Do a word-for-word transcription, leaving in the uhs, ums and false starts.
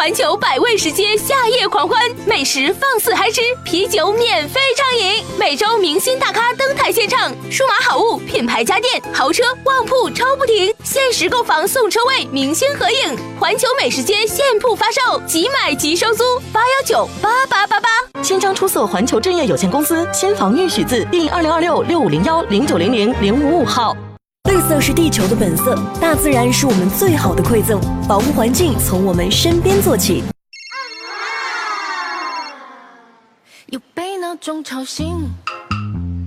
环球百味食街夏夜狂欢，美食放肆嗨吃，啤酒免费畅饮，每周明星大咖登台献唱，数码好物、品牌家电、豪车、旺铺抽不停，限时购房送车位，明星合影，环球美食街现铺发售，即买即收租，八幺九八八八八。 新章出色环球正业有限公司新房预许字第二零二六六五零幺零九零零零五五号。 绿色是地球的本色，大自然是我们最好的馈赠，保护环境从我们身边做起。 又被闹钟吵醒。